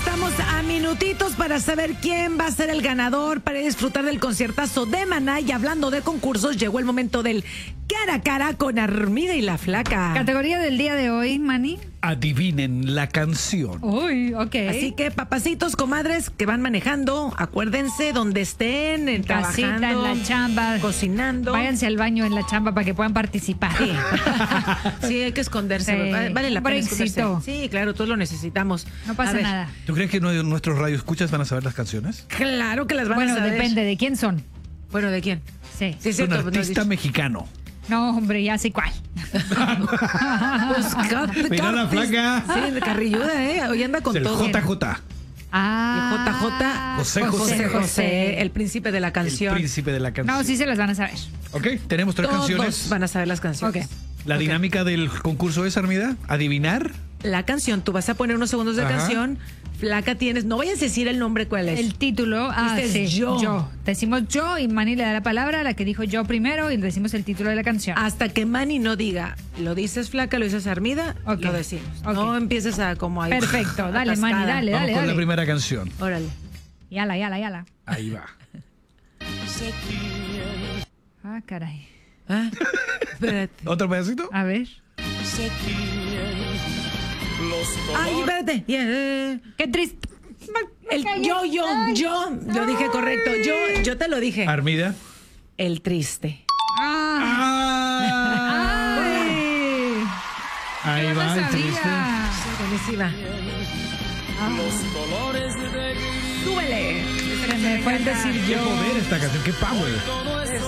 Estamos a minutitos para saber quién va a ser el ganador para disfrutar del conciertazo de Maná. Y hablando de concursos, llegó el momento del cara a cara con Armida y la Flaca. Categoría del día de hoy, Manny. Adivinen la canción. Uy, ok. Así que, papacitos, comadres que van manejando, acuérdense donde estén, En casita, trabajando, en la chamba, cocinando. váyanse al baño en la chamba para que puedan participar. Sí, sí, hay que esconderse. Sí. Vale la Un pena breakcito. esconderse. Sí, claro, todos lo necesitamos. No pasa A ver, nada. ¿Tú crees que nuestros radioescuchas van a saber las canciones? Claro que las van Bueno, a saber. depende de quién son. Bueno, ¿de quién? Sí. Sí, es Es un cierto, artista mexicano. No, hombre, ya sé cuál. Mira la Flaca. Sí, de carrilluda, ¿eh? Hoy anda con El todo. JJ. Ah. José, el príncipe de la canción. El príncipe de la canción. No, sí se las van a saber. Ok, tenemos tres Todos canciones. van a saber las canciones. Ok. La dinámica del concurso es, Armida, adivinar. La canción, tú vas a poner unos segundos de Ajá. canción. Flaca tienes, no vayas a decir el nombre cuál es. El título, Dices sí, yo. Decimos yo y Manny le da la palabra a la que dijo yo primero y le decimos el título de la canción. Hasta que Manny no diga, lo dices Flaca, lo dices Armida, Ok. lo decimos. Ok. No empieces a como ahí. Perfecto, dale, atascada. Manny, dale, Vamos dale, con la dale. primera canción. Órale. Yala. Ahí va. Ah, caray. Ah, espérate. ¿Otro pedacito? A ver. Ay, espérate. Qué triste. Yo dije correcto. Yo te lo dije. Armida. El triste. Ah. Ay. Ahí Yo no va el sabía. triste. Buenísima. Súbele. Se me fue el decir Qué yo. poder esta canción, qué power.